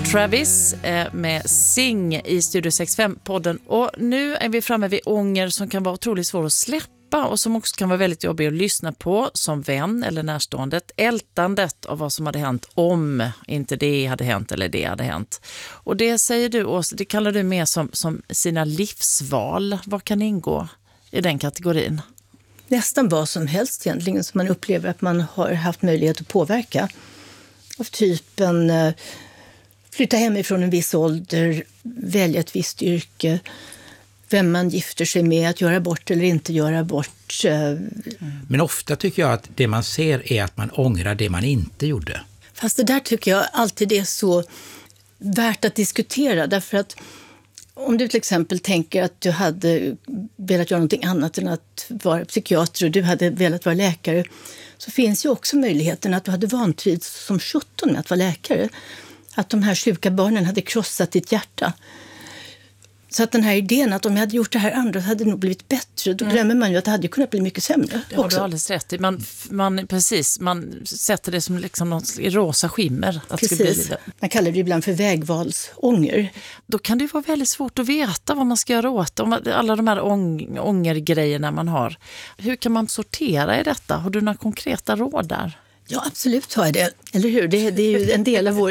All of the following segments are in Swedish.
Travis med Sing i Studio 65-podden. Och nu är vi framme vid ånger som kan vara otroligt svår att släppa och som också kan vara väldigt jobbig att lyssna på som vän eller närstående. Ältandet av vad som hade hänt om inte det hade hänt eller det hade hänt. Och det säger du, Åsa, det kallar du mer som sina livsval. Vad kan ingå i den kategorin? Nästan vad som helst egentligen som man upplever att man har haft möjlighet att påverka. Av typen flytta hemifrån en viss ålder, välja ett visst yrke, vem man gifter sig med, att göra bort eller inte göra bort. Men ofta tycker jag att det man ser är att man ångrar det man inte gjorde. Fast det där tycker jag alltid är så värt att diskutera. Därför att om du till exempel tänker att du hade velat göra någonting annat än att vara psykiater och du hade velat vara läkare, så finns ju också möjligheten att du hade vantrivts som 17 med att vara läkare. Att de här sjuka barnen hade krossat ditt hjärta. Så att den här idén att om jag hade gjort det här andra så hade det nog blivit bättre. Då glömmer man ju att det hade kunnat bli mycket sämre. Det har du alldeles rätt i. Man sätter det som liksom något i rosa skimmer. Att precis. Ska bli man kallar det ibland för vägvalsånger. Då kan det vara väldigt svårt att veta vad man ska göra åt alla de här ångergrejerna man har. Hur kan man sortera i detta? Har du några konkreta råd där? Ja, absolut har jag det. Eller hur? Det är ju en del av vår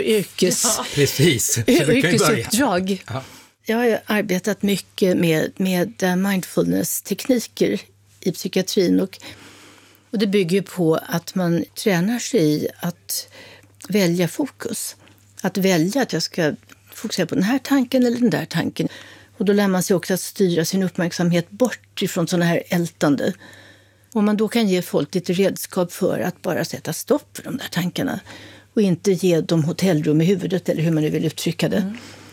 yrkesuppdrag. Ja. Jag har arbetat mycket med mindfulness-tekniker i psykiatrin och det bygger på att man tränar sig i att välja fokus. Att välja att jag ska fokusera på den här tanken eller den där tanken. Och då lär man sig också att styra sin uppmärksamhet bort ifrån sådana här ältande. Om man då kan ge folk lite redskap för att bara sätta stopp för de där tankarna och inte ge dem hotellrum i huvudet eller hur man nu vill uttrycka det.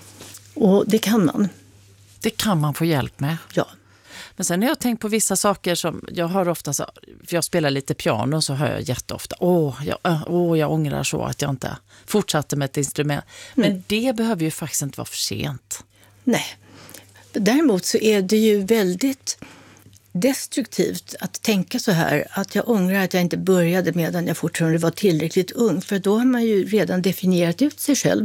Och det kan man. Det kan man få hjälp med. Ja. Men sen har jag tänkt på vissa saker som jag hör ofta, för jag spelar lite piano så hör jag jätteofta, jag ångrar så att jag inte fortsatte med ett instrument. Men det behöver ju faktiskt inte vara för sent. Nej. Däremot så är det ju väldigt destruktivt att tänka så här, att jag ångrar att jag inte började medan jag fortfarande var tillräckligt ung, för då har man ju redan definierat ut sig själv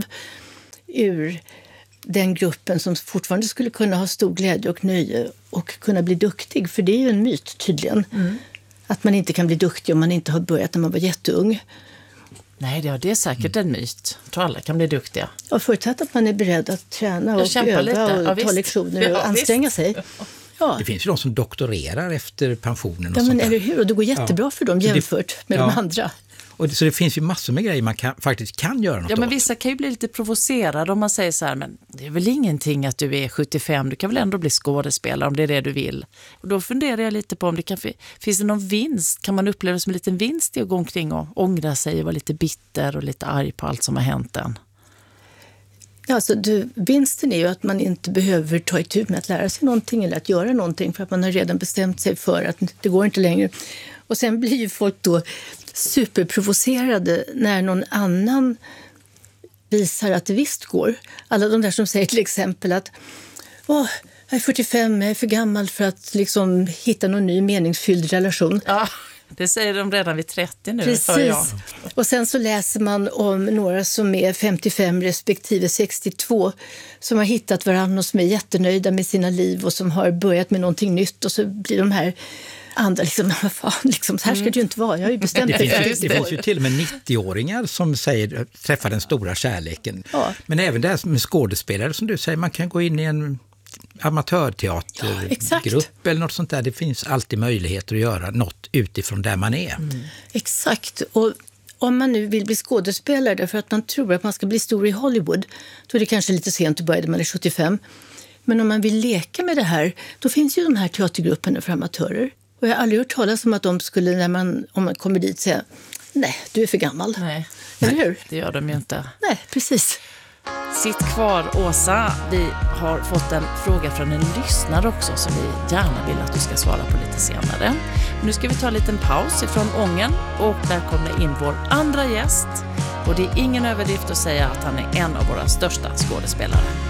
ur den gruppen som fortfarande skulle kunna ha stor glädje och nöje och kunna bli duktig, för det är ju en myt tydligen. Att man inte kan bli duktig om man inte har börjat när man var jätteung. Nej, det är säkert en myt. Jag tror alla kan bli duktiga. Och förutsatt att man är beredd att träna och öva lite. Och ta lektioner och anstränga sig. Ja. Det finns ju de som doktorerar efter pensionen. Och men eller hur? Och det går jättebra för dem jämfört med de andra. Och så det finns ju massor med grejer man faktiskt kan göra något åt. Men vissa kan ju bli lite provocerade om man säger så här, men det är väl ingenting att du är 75, du kan väl ändå bli skådespelare om det är det du vill. Och då funderar jag lite på om det finns det någon vinst, kan man uppleva som en liten vinst i att gå omkring och ångra sig och vara lite bitter och lite arg på allt som har hänt än? Alltså, vinsten är ju att man inte behöver ta itu med att lära sig någonting eller att göra någonting för att man har redan bestämt sig för att det går inte längre. Och sen blir ju folk då superprovocerade när någon annan visar att det visst går. Alla de där som säger till exempel att jag är 45, jag är för gammal för att liksom hitta någon ny meningsfylld relation. Ja, det säger de redan vid 30 nu. Precis. Och sen så läser man om några som är 55 respektive 62 som har hittat varandra och som är jättenöjda med sina liv och som har börjat med någonting nytt, och så blir de här andra liksom, vad fan, liksom, så här ska det ju inte vara. Jag har ju bestämt det finns ju till och med 90-åringar som säger träffa den stora kärleken. Ja. Men även det här med skådespelare som du säger, man kan gå in i en amatörteatergrupp eller något sånt där. Det finns alltid möjligheter att göra något utifrån där man är. Exakt. Och om man nu vill bli skådespelare därför att man tror att man ska bli stor i Hollywood, då är det kanske lite sent att börja när man är 75. Men om man vill leka med det här, då finns ju de här teatergrupperna för amatörer. Och jag har aldrig hört talas om att de skulle, om man kommer dit, säga nej, du är för gammal. Nej, eller hur? Det gör de ju inte. Nej, precis. Sitt kvar, Åsa. Vi har fått en fråga från en lyssnare också som vi gärna vill att du ska svara på lite senare. Nu ska vi ta en liten paus ifrån ången och där kommer in vår andra gäst. Och det är ingen överdrift att säga att han är en av våra största skådespelare.